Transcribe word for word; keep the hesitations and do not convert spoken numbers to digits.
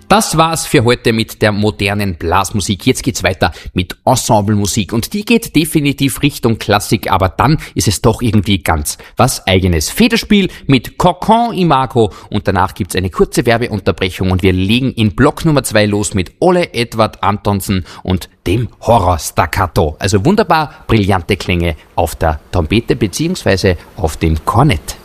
Das war's für heute mit der modernen Blasmusik. Jetzt geht's weiter mit Ensemblemusik und die geht definitiv Richtung Klassik, aber dann ist es doch irgendwie ganz was Eigenes. Federspiel mit Cocon Imago und danach gibt's eine kurze Werbeunterbrechung und wir legen in Block Nummer zwei los mit Ole Edvard Antonsen und dem Horror Staccato. Also wunderbar brillante Klänge auf der Trompete beziehungsweise auf dem Kornett.